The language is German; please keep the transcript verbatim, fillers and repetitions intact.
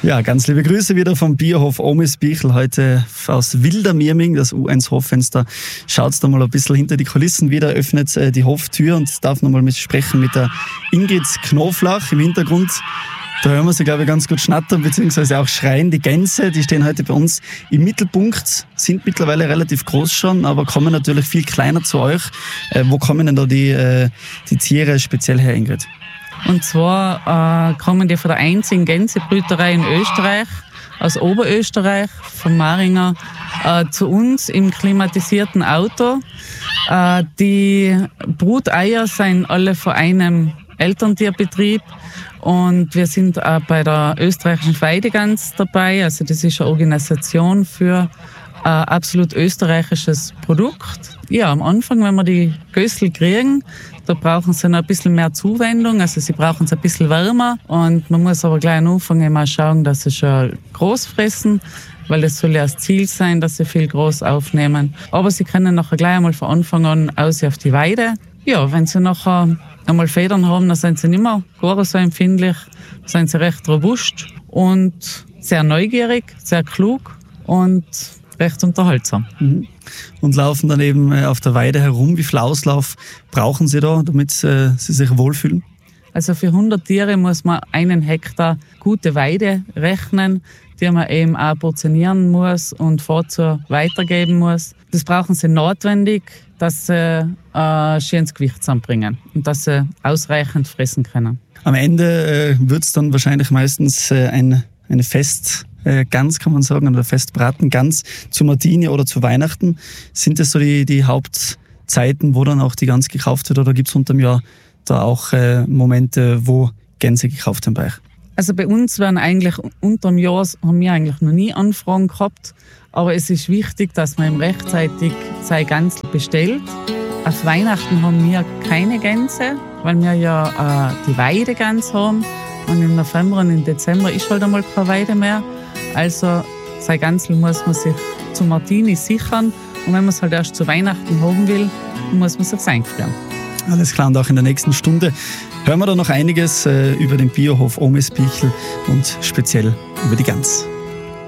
Ja, ganz liebe Grüße wieder vom Biohof Omisbichl, heute aus Wildermirming, das U eins Hoffenster. Schaut da mal ein bisschen hinter die Kulissen wieder, öffnet äh, die Hoftür und darf nochmal mit sprechen mit der Ingrid Knoflach im Hintergrund. Da hören wir sie, glaube ich, ganz gut schnattern bzw. auch schreien. Die Gänse, die stehen heute bei uns im Mittelpunkt, sind mittlerweile relativ groß schon, aber kommen natürlich viel kleiner zu euch. Äh, wo kommen denn da die, äh, die Tiere speziell her, Ingrid? Und zwar äh, kommen die von der einzigen Gänsebrüterei in Österreich, aus Oberösterreich, von Maringer, äh, zu uns im klimatisierten Auto. Äh, die Bruteier sind alle von einem Elterntierbetrieb und wir sind auch bei der österreichischen Weidegans dabei. Also das ist eine Organisation für ein absolut österreichisches Produkt. Ja, am Anfang, wenn wir die Gößel kriegen, da brauchen sie noch ein bisschen mehr Zuwendung, also sie brauchen es ein bisschen wärmer und man muss aber gleich am Anfang mal schauen, dass sie schon groß fressen, weil das soll ja das Ziel sein, dass sie viel groß aufnehmen. Aber sie können nachher gleich einmal von Anfang an aus auf die Weide. Ja, wenn sie nachher einmal Federn haben, dann sind sie nicht mehr gar so empfindlich, dann sind sie recht robust und sehr neugierig, sehr klug und recht unterhaltsam. Mhm. Und laufen dann eben auf der Weide herum. Wie viel Auslauf brauchen Sie da, damit äh, Sie sich wohlfühlen? Also für hundert Tiere muss man einen Hektar gute Weide rechnen, die man eben auch portionieren muss und vorzu weitergeben muss. Das brauchen sie notwendig, dass sie äh, schönes Gewicht zusammenbringen und dass sie ausreichend fressen können. Am Ende äh, wird es dann wahrscheinlich meistens äh, ein, eine Fest Äh, Gans, kann man sagen, oder Festbraten Gans zu Martini oder zu Weihnachten. Sind das so die, die Hauptzeiten, wo dann auch die Gans gekauft wird, oder gibt es unterm Jahr da auch äh, Momente, wo Gänse gekauft werden bei euch? Also bei uns werden eigentlich unterm Jahr, haben wir eigentlich noch nie Anfragen gehabt, aber es ist wichtig, dass man ihm rechtzeitig seine Gans bestellt. Auf Weihnachten haben wir keine Gänse, weil wir ja äh, die Weidegans haben und im November und im Dezember ist halt einmal keine Weide mehr. Also sein Gansel muss man sich zu Martini sichern und wenn man es halt erst zu Weihnachten haben will, muss man sich einfrieren. Alles klar, und auch in der nächsten Stunde hören wir da noch einiges äh, über den Biohof Omisbichl und speziell über die Gans.